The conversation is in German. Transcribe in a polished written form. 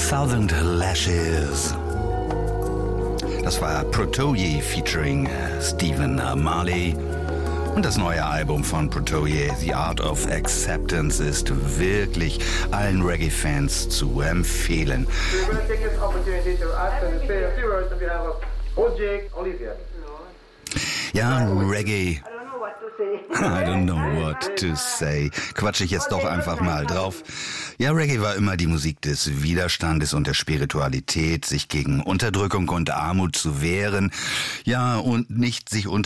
Thousand Lashes. Das war Protoje featuring Stephen Marley. Und das neue Album von Protoje, The Art of Acceptance, ist wirklich allen Reggae-Fans zu empfehlen. Ja, Reggae. I don't know what to say. Quatsche ich jetzt doch einfach mal drauf. Ja, Reggae war immer die Musik des Widerstandes und der Spiritualität, sich gegen Unterdrückung und Armut zu wehren. Ja, und nicht sich unter